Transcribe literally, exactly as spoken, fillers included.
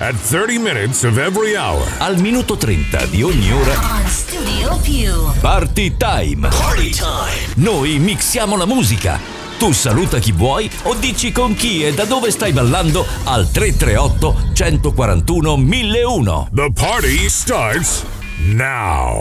at thirty minutes of every hour. Al minuto trenta di ogni ora. On Studio Più. Party Time. Party Time. Noi mixiamo la musica. Tu saluta chi vuoi o dici con chi e da dove stai ballando al tre tre otto, uno quattro uno, mille uno. The party starts now.